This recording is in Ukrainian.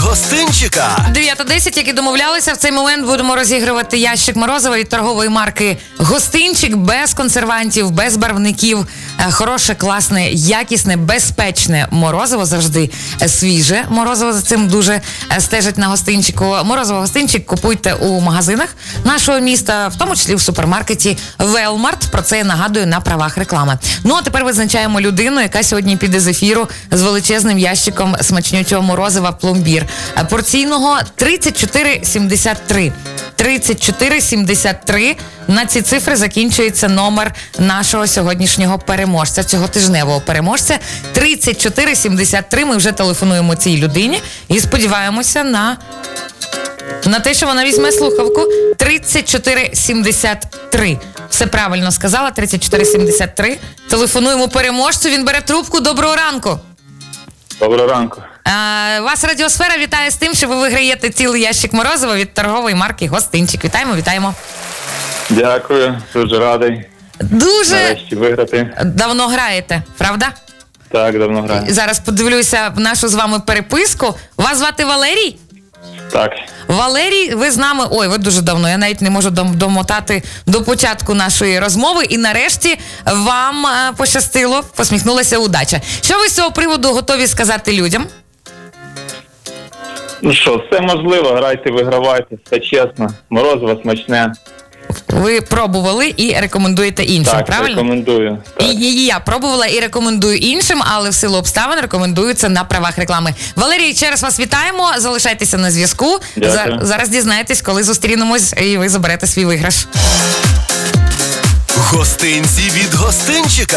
гостинчика. 9:10, як і домовлялися, в цей момент будемо розігрувати ящик морозива від торгової марки «Гостинчик» без консервантів, без барвників. Хороше, класне, якісне, безпечне морозиво, завжди свіже морозиво. За цим дуже стежать на Гостинчику. Морозиво «Гостинчик» купуйте у магазинах нашого міста, в тому числі в супермаркеті «Велмарт». Про це я нагадую на правах реклами. Ну, а тепер визначаємо людину, яка сьогодні піде з ефіру з величезним ящиком смачнючого морозива «Пломбір». Порційного 34,73. 34,73. На ці цифри закінчується номер нашого сьогоднішнього переможця, цього тижневого переможця. 34,73. Ми вже телефонуємо цій людині і сподіваємося на те, що вона візьме слухавку. 34,73. Все правильно сказала, 34,73. Телефонуємо переможцю, він бере трубку. Доброго ранку. Доброго ранку. Вас Радіосфера вітає з тим, що ви виграєте цілий ящик морозива від торгової марки «Гостинчик». Вітаємо, вітаємо. Дякую, дуже радий. Дуже нарешті виграти. давно граєте, правда? Так, давно граю. Зараз подивлюся в нашу з вами переписку. Вас звати Валерій? Так. Валерій, ви з нами, ви дуже давно, я навіть не можу домотати до початку нашої розмови, і нарешті вам пощастило, посміхнулася удача. Що ви з цього приводу готові сказати людям? Ну що, все можливо, грайте, вигравайте, все чесно. Морозиво смачне. Ви пробували і рекомендуєте іншим, так, правильно? Рекомендую. Так. І я пробувала і рекомендую іншим, але в силу обставин рекомендую це на правах реклами. Валерій, ще раз вас вітаємо, залишайтеся на зв'язку. Зараз дізнаєтесь, коли зустрінемось і ви заберете свій виграш. Гостинці від гостинчика.